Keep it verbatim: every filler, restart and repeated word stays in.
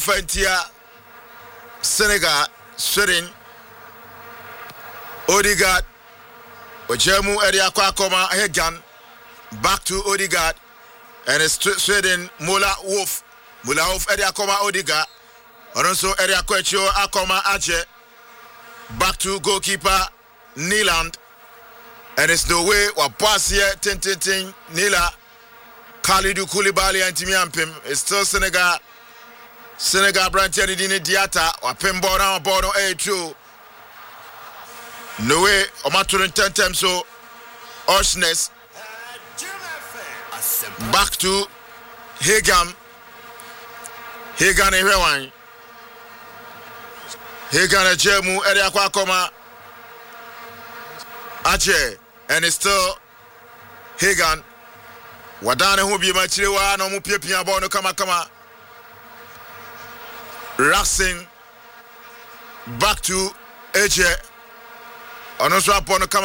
Fantia Senegal Sweden Odegaard Ojemu area Kwakoma Hegan back to Odegaard and it's Sweden Mula Wolf Mula Wolf area Koma Odegaard and also area Kwecho Akoma Ache back to goalkeeper Nyland and it's no way or pass here tin tin tin Nila Khalidou Koulibaly and Timi Ampim. It's still Senegal Senegal Brantier Dini Diata or Pembora Bono A two. No way, Omaturin ten times so Orsnes back to Hegam. Hegan and Rewan. Hegan and Jemu Area Kwakoma Ache and it's still Hegan. Wadane Hubi Machiwa no Mupia Bono Kama Kama. Racing back to Eje. On also upon